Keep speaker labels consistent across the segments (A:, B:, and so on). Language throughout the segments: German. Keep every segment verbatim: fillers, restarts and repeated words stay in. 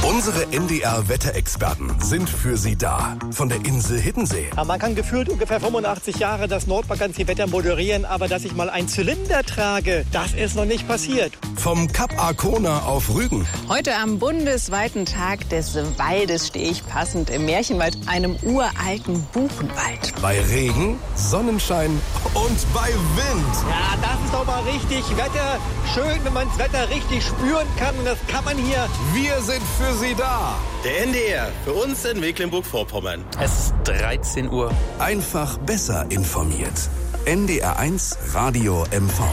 A: Unsere N D R-Wetterexperten sind für Sie da. Von der Insel Hiddensee.
B: Ja, man kann gefühlt ungefähr fünfundachtzig Jahre das Nordmagazin-Wetter moderieren, aber dass ich mal einen Zylinder trage, das ist noch nicht passiert.
A: Vom Kap Arkona auf Rügen.
C: Heute am bundesweiten Tag des Waldes stehe ich passend im Märchenwald, einem uralten Buchenwald.
A: Bei Regen, Sonnenschein und bei Wind.
B: Ja, das ist doch mal richtig Wetter. Schön, wenn man das Wetter richtig spüren kann. Und das kann man hier.
A: Wir sind für Sie da.
D: Der N D R, für uns in Mecklenburg-Vorpommern.
E: Es ist dreizehn Uhr.
A: Einfach besser informiert. N D R eins Radio M V.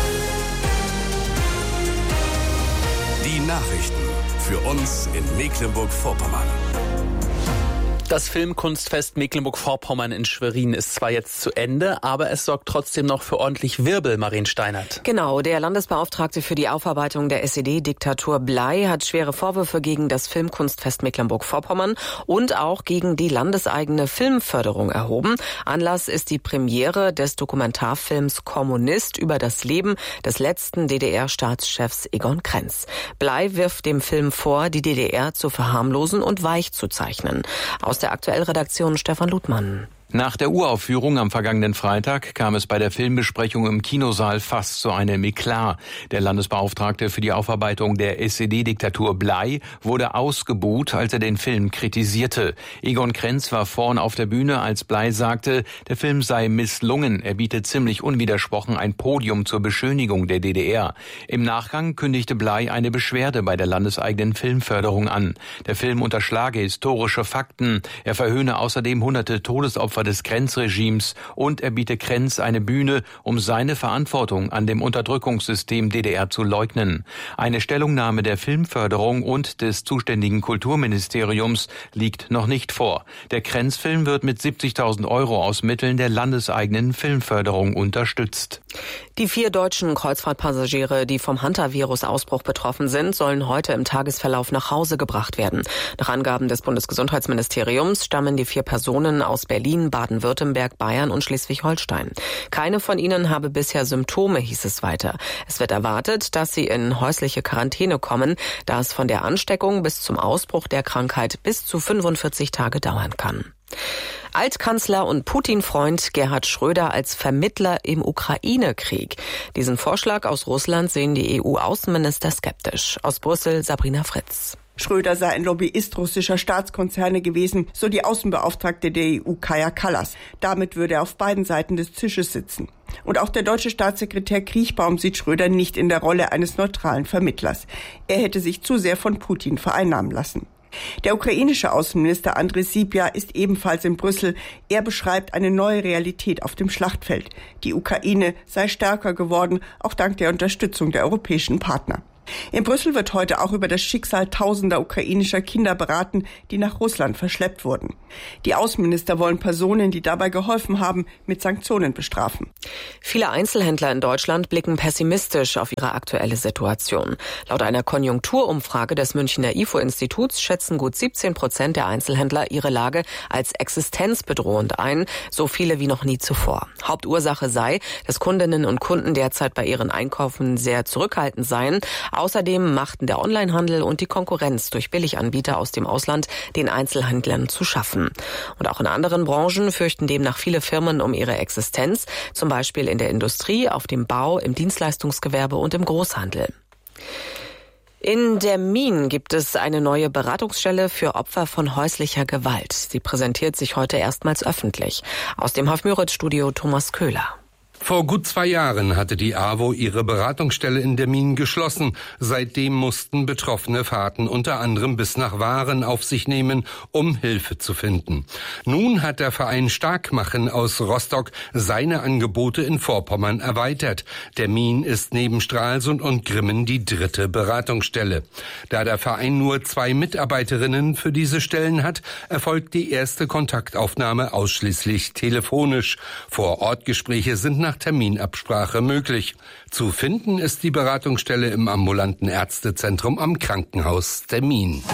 A: Die Nachrichten für uns in Mecklenburg-Vorpommern.
E: Das Filmkunstfest Mecklenburg-Vorpommern in Schwerin ist zwar jetzt zu Ende, aber es sorgt trotzdem noch für ordentlich Wirbel, Marien Steinert.
F: Genau, der Landesbeauftragte für die Aufarbeitung der S E D-Diktatur Blei hat schwere Vorwürfe gegen das Filmkunstfest Mecklenburg-Vorpommern und auch gegen die landeseigene Filmförderung erhoben. Anlass ist die Premiere des Dokumentarfilms Kommunist über das Leben des letzten D D R-Staatschefs Egon Krenz. Blei wirft dem Film vor, die D D R zu verharmlosen und weich zu zeichnen. Aus der Aktuellredaktion Stefan Ludmann.
G: Nach der Uraufführung am vergangenen Freitag kam es bei der Filmbesprechung im Kinosaal fast zu einem Eklat. Der Landesbeauftragte für die Aufarbeitung der S E D-Diktatur Blei wurde ausgebuht, als er den Film kritisierte. Egon Krenz war vorn auf der Bühne, als Blei sagte, der Film sei misslungen. Er biete ziemlich unwidersprochen ein Podium zur Beschönigung der D D R. Im Nachgang kündigte Blei eine Beschwerde bei der landeseigenen Filmförderung an. Der Film unterschlage historische Fakten. Er verhöhne außerdem hunderte Todesopfer des Krenz-Regimes und er biete Krenz eine Bühne, um seine Verantwortung an dem Unterdrückungssystem D D R zu leugnen. Eine Stellungnahme der Filmförderung und des zuständigen Kulturministeriums liegt noch nicht vor. Der Krenz-Film wird mit siebzigtausend Euro aus Mitteln der landeseigenen Filmförderung unterstützt.
F: Die vier deutschen Kreuzfahrtpassagiere, die vom Hantavirus-Ausbruch betroffen sind, sollen heute im Tagesverlauf nach Hause gebracht werden. Nach Angaben des Bundesgesundheitsministeriums stammen die vier Personen aus Berlin, Baden-Württemberg, Bayern und Schleswig-Holstein. Keine von ihnen habe bisher Symptome, hieß es weiter. Es wird erwartet, dass sie in häusliche Quarantäne kommen, da es von der Ansteckung bis zum Ausbruch der Krankheit bis zu fünfundvierzig Tage dauern kann. Altkanzler und Putin-Freund Gerhard Schröder als Vermittler im Ukraine-Krieg. Diesen Vorschlag aus Russland sehen die E U-Außenminister skeptisch. Aus Brüssel Sabrina Fritz.
H: Schröder sei ein Lobbyist russischer Staatskonzerne gewesen, so die Außenbeauftragte der E U Kaja Kallas. Damit würde er auf beiden Seiten des Tisches sitzen. Und auch der deutsche Staatssekretär Kriechbaum sieht Schröder nicht in der Rolle eines neutralen Vermittlers. Er hätte sich zu sehr von Putin vereinnahmen lassen. Der ukrainische Außenminister Andrei Sybiha ist ebenfalls in Brüssel. Er beschreibt eine neue Realität auf dem Schlachtfeld. Die Ukraine sei stärker geworden, auch dank der Unterstützung der europäischen Partner. In Brüssel wird heute auch über das Schicksal tausender ukrainischer Kinder beraten, die nach Russland verschleppt wurden. Die Außenminister wollen Personen, die dabei geholfen haben, mit Sanktionen bestrafen.
F: Viele Einzelhändler in Deutschland blicken pessimistisch auf ihre aktuelle Situation. Laut einer Konjunkturumfrage des Münchner I F O-Instituts schätzen gut siebzehn Prozent der Einzelhändler ihre Lage als existenzbedrohend ein, so viele wie noch nie zuvor. Hauptursache sei, dass Kundinnen und Kunden derzeit bei ihren Einkaufen sehr zurückhaltend seien. Außerdem machten der Onlinehandel und die Konkurrenz durch Billiganbieter aus dem Ausland den Einzelhändlern zu schaffen. Und auch in anderen Branchen fürchten demnach viele Firmen um ihre Existenz, zum Beispiel in der Industrie, auf dem Bau, im Dienstleistungsgewerbe und im Großhandel. In der Mien gibt es eine neue Beratungsstelle für Opfer von häuslicher Gewalt. Sie präsentiert sich heute erstmals öffentlich. Aus dem Hof-Müritz-Studio Thomas Köhler.
I: Vor gut zwei Jahren hatte die A W O ihre Beratungsstelle in der Mien geschlossen. Seitdem mussten betroffene Fahrten unter anderem bis nach Waren auf sich nehmen, um Hilfe zu finden. Nun hat der Verein Starkmachen aus Rostock seine Angebote in Vorpommern erweitert. Der Mien ist neben Stralsund und Grimmen die dritte Beratungsstelle. Da der Verein nur zwei Mitarbeiterinnen für diese Stellen hat, erfolgt die erste Kontaktaufnahme ausschließlich telefonisch. Vor-Ort-Gespräche sind nach Terminabsprache möglich. Zu finden ist die Beratungsstelle im ambulanten Ärztezentrum am Krankenhaus der Mien.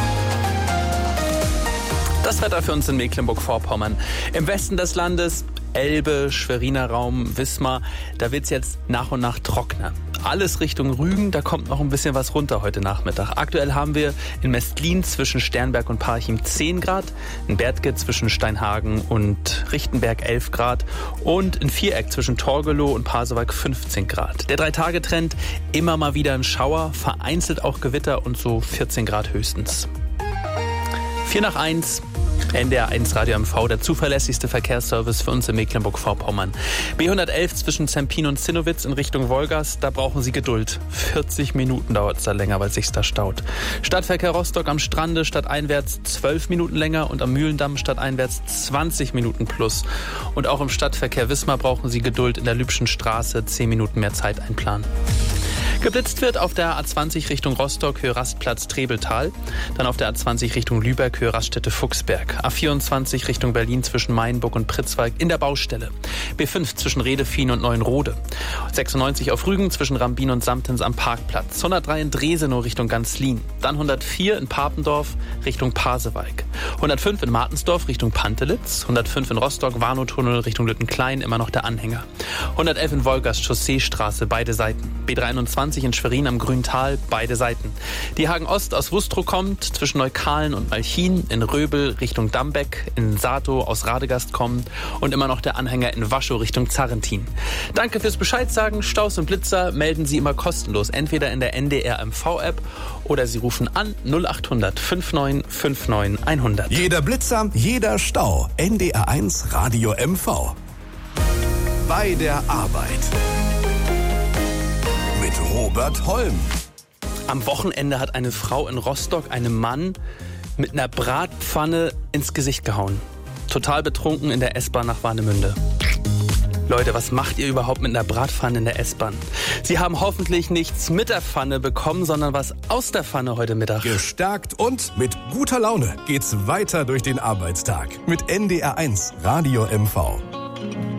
E: Das Wetter für uns in Mecklenburg-Vorpommern. Im Westen des Landes Elbe, Schweriner Raum, Wismar, da wird's jetzt nach und nach trockener. alles Richtung Rügen. Da kommt noch ein bisschen was runter heute Nachmittag. Aktuell haben wir in Mestlin zwischen Sternberg und Parchim zehn Grad, in Bertke zwischen Steinhagen und Richtenberg elf Grad und in Viereck zwischen Torgelow und Pasewalk fünfzehn Grad. Der Drei-Tage-Trend, immer mal wieder ein Schauer, vereinzelt auch Gewitter und so vierzehn Grad höchstens. vier nach eins. N D R eins Radio M V, der zuverlässigste Verkehrsservice für uns in Mecklenburg-Vorpommern. B hundertelf zwischen Zempin und Zinnowitz in Richtung Wolgast, da brauchen Sie Geduld. vierzig Minuten dauert es da länger, weil es sich da staut. Stadtverkehr Rostock am Strande stadteinwärts zwölf Minuten länger und am Mühlendamm stadteinwärts zwanzig Minuten plus. Und auch im Stadtverkehr Wismar brauchen Sie Geduld in der Lübschen Straße, zehn Minuten mehr Zeit einplanen. Geblitzt wird auf der A zwanzig Richtung Rostock, Höhe Rastplatz Trebeltal. Dann auf der A zwanzig Richtung Lübeck, Höhe Raststätte Fuchsberg. A vierundzwanzig Richtung Berlin zwischen Mainburg und Pritzwalk in der Baustelle. B fünf zwischen Redefien und Neuenrode. sechsundneunzig auf Rügen zwischen Rambin und Samtens am Parkplatz. hundertdrei in Dresenow Richtung Ganzlin. Dann hundertvier in Papendorf Richtung Pasewalk. hundertfünf in Martensdorf Richtung Pantelitz. hundertfünf in Rostock, Warnow-Tunnel Richtung Lüttenklein, immer noch der Anhänger. hundertelf in Wolgast, Chausseestraße, beide Seiten. B dreiundzwanzig in Schwerin am Grüntal, beide Seiten. Die Hagen Ost aus Wustrow kommt, zwischen Neukalen und Malchin, in Röbel Richtung Dambeck, in Sato aus Radegast kommt und immer noch der Anhänger in Waschow Richtung Zarrentin. Danke fürs Bescheid sagen. Staus und Blitzer melden Sie immer kostenlos, entweder in der N D R M V-App oder Sie rufen an null acht hundert neunundfünfzig neunundfünfzig hundert.
A: Jeder Blitzer, jeder Stau. N D R eins Radio M V. Bei der Arbeit. Mit Robert Holm.
E: Am Wochenende hat eine Frau in Rostock einem Mann mit einer Bratpfanne ins Gesicht gehauen. Total betrunken in der S-Bahn nach Warnemünde. Leute, was macht ihr überhaupt mit einer Bratpfanne in der S-Bahn? Sie haben hoffentlich nichts mit der Pfanne bekommen, sondern was aus der Pfanne heute Mittag.
A: Gestärkt und mit guter Laune geht's weiter durch den Arbeitstag mit N D R eins Radio M V.